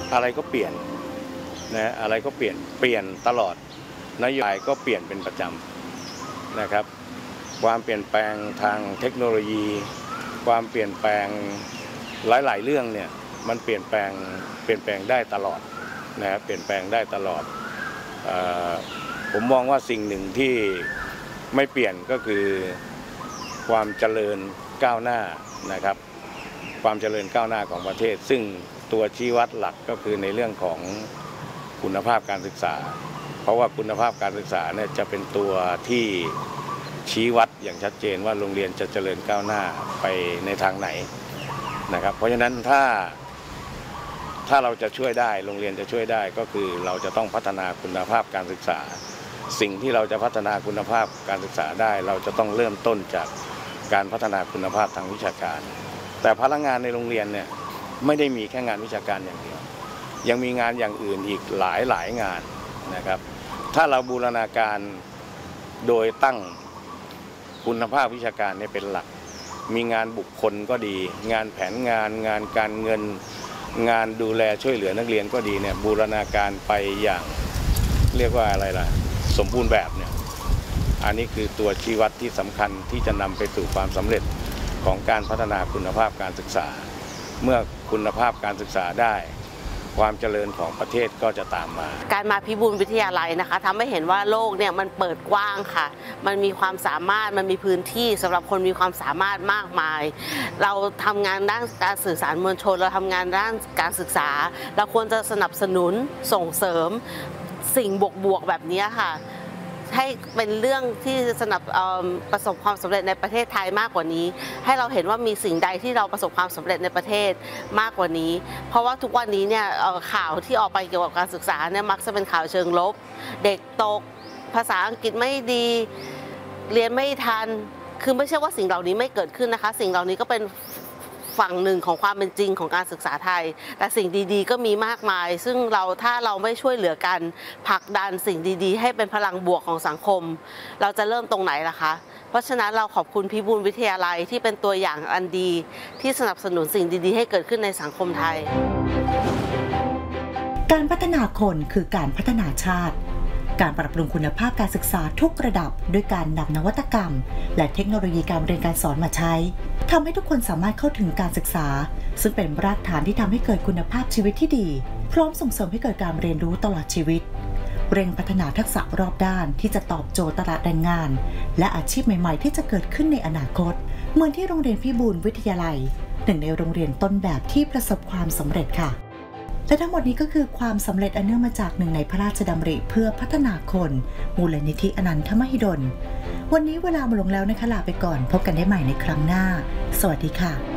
อะไรก็เปลี่ยนนะอะไรก็เปลี่ยนตลอดนโยบายก็เปลี่ยนเป็นประจำนะครับความเปลี่ยนแปลงทางเทคโนโลยีความเปลี่ยนแปลงหลายๆเรื่องเนี่ยมันเปลี่ยนแปลงได้ตลอดนะครับเปลี่ยนแปลงได้ตลอดผมมองว่าสิ่งหนึ่งที่ไม่เปลี่ยนก็คือความเจริญก้าวหน้านะครับความเจริญก้าวหน้าของประเทศซึ่งตัวชี้วัดหลักก็คือในเรื่องของคุณภาพการศึกษาเพราะว่าคุณภาพการศึกษาเนี่ยจะเป็นตัวที่ชี้วัดอย่างชัดเจนว่าโรงเรียนจะเจริญก้าวหน้าไปในทางไหนนะครับเพราะฉะนั้นถ้าเราจะช่วยได้โรงเรียนจะช่วยได้ก็คือเราจะต้องพัฒนาคุณภาพการศึกษาสิ่งที่เราจะพัฒนาคุณภาพการศึกษาได้เราจะต้องเริ่มต้นจากการพัฒนาคุณภาพทางวิชาการแต่พนักงานในโรงเรียนเนี่ยไม่ได้มีแค่งานวิชาการอย่างเดียวยังมีงานอย่างอื่นอีกหลายงานนะครับถ้าเราบูรณาการโดยตั้งคุณภาพวิชาการเนี่ยเป็นหลักมีงานบุคคลก็ดีงานแผนงานการเงินงานดูแลช่วยเหลือนักเรียนก็ดีเนี่ยบูรณาการไปอย่างเรียกว่าอะไรล่ะสมบูรณ์แบบเนี่ยอันนี้คือตัวชี้วัดที่สำคัญที่จะนำไปสู่ความสำเร็จของการพัฒนาคุณภาพการศึกษาเมื่อคุณภาพการศึกษาได้ความเจริญของประเทศก็จะตามมาการมาพิบูลวิทยาลัยนะคะทำให้เห็นว่าโลกเนี่ยมันเปิดกว้างค่ะมันมีความสามารถมันมีพื้นที่สำหรับคนมีความสามารถมากมายเราทำงานด้านการสื่อสารมวลชนเราทำงานด้านการศึกษาเราควรจะสนับสนุนส่งเสริมสิ่งบวกแบบนี้ค่ะให้เป็นเรื่องที่ประสบความสำเร็จในประเทศไทยมากกว่านี้ให้เราเห็นว่ามีสิ่งใดที่เราประสบความสำเร็จในประเทศมากกว่านี้เพราะว่าทุกวันนี้เนี่ยข่าวที่ออกไปเกี่ยวกับการศึกษาเนี่ยมักจะเป็นข่าวเชิงลบเด็กตกภาษาอังกฤษไม่ดีเรียนไม่ทันคือไม่ใช่ว่าสิ่งเหล่านี้ไม่เกิดขึ้นนะคะสิ่งเหล่านี้ก็เป็นฝั่งหนึ่งของความเป็นจริงของการศึกษาไทยแต่สิ่งดีๆก็มีมากมายซึ่งถ้าเราไม่ช่วยเหลือกันผลักดันสิ่งดีๆให้เป็นพลังบวกของสังคมเราจะเริ่มตรงไหนล่ะคะเพราะฉะนั้นเราขอบคุณพิบูลวิทยาลัยที่เป็นตัวอย่างอันดีที่สนับสนุนสิ่งดีๆให้เกิดขึ้นในสังคมไทยการพัฒนาคนคือการพัฒนาชาติการปรับปรุงคุณภาพการศึกษาทุกระดับด้วยการนำนวัตกรรมและเทคโนโลยีการเรียนการสอนมาใช้ทำให้ทุกคนสามารถเข้าถึงการศึกษาซึ่งเป็นรากฐานที่ทำให้เกิดคุณภาพชีวิตที่ดีพร้อมส่งเสริมให้เกิดการเรียนรู้ตลอดชีวิตเร่งพัฒนาทักษะรอบด้านที่จะตอบโจทย์ตลาดแรงงานและอาชีพใหม่ๆที่จะเกิดขึ้นในอนาคตเหมือนที่โรงเรียนพิบูลวิทยาลัยหนึ่งในโรงเรียนต้นแบบที่ประสบความสำเร็จค่ะและทั้งหมดนี้ก็คือความสำเร็จอันเนื่องมาจากหนึ่งในพระราชดำริเพื่อพัฒนาคนมูลนิธิอนันทมหิดลวันนี้เวลาหมดลงแล้วนะคะลาไปก่อนพบกันได้ใหม่ในครั้งหน้าสวัสดีค่ะ